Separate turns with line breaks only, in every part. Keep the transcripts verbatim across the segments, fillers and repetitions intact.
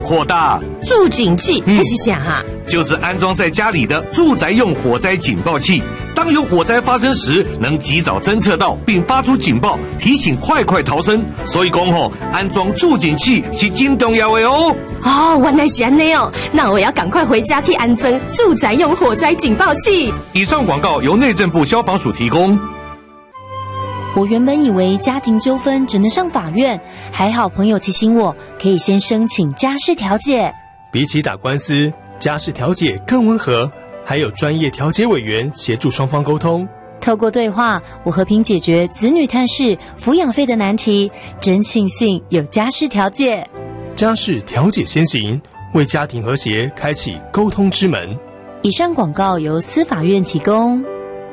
火大
助警器还是啥啊？
就是安装在家里的住宅用火灾警报器，当有火灾发生时，能及早侦测到并发出警报，提醒快快逃生。所以讲吼，安装助警器是真重要的哦。
哦，原来是这样哦，那我要赶快回家去安装住宅用火灾警报器。
以上广告由内政部消防署提供。
我原本以为家庭纠纷只能上法院，还好朋友提醒我，可以先申请家事调解。
比起打官司，家事调解更温和，还有专业调解委员协助双方沟通。
透过对话，我和平解决子女探视、抚养费的难题，真庆幸有家事调解。
家事调解先行，为家庭和谐开启沟通之门。
以上广告由司法院提供。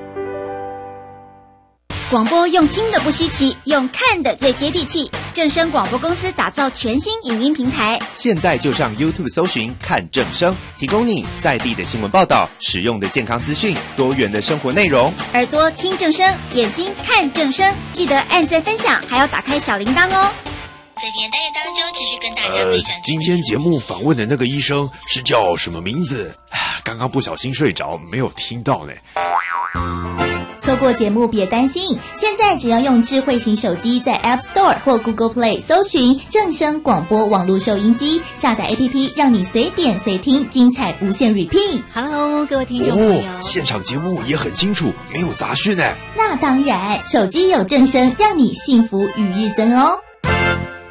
广播用听的不稀奇，用看的最接地气。正声广播公司打造全新影音平台，
现在就上 YouTube 搜寻看正声，提供你在地的新闻报道、实用的健康资讯、多元的生活内容。
耳朵听正声，眼睛看正声，记得按赞分享，还要打开小铃铛哦。
在今天单元当中，持续跟大家分享、
呃。今天节目访问的那个医生是叫什么名字？刚刚不小心睡着，没有听到呢。
错过节目别担心，现在只要用智慧型手机在 App Store 或 Google Play 搜寻正声广播网络收音机，下载 A P P 让你随点随听，精彩无限 repeat。Hello，
各位听众朋友，
哦，现场节目也很清楚，没有杂讯呢。
那当然，手机有正声，让你幸福与日增哦。